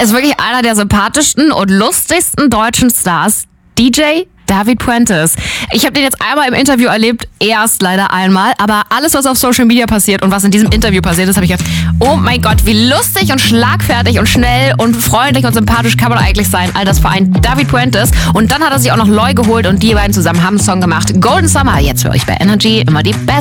ist wirklich einer der sympathischsten und lustigsten deutschen Stars. DJ David Puentes. Ich habe den jetzt einmal im Interview erlebt, erst leider einmal, aber alles, was auf Social Media passiert und was in diesem Interview passiert ist, habe ich gedacht, oh mein Gott, wie lustig und schlagfertig und schnell und freundlich und sympathisch kann man eigentlich sein. All das vereint David Puentes. Und dann hat er sich auch noch Loi geholt und die beiden zusammen haben einen Song gemacht. Golden Summer, jetzt für euch bei Energy, immer die Best.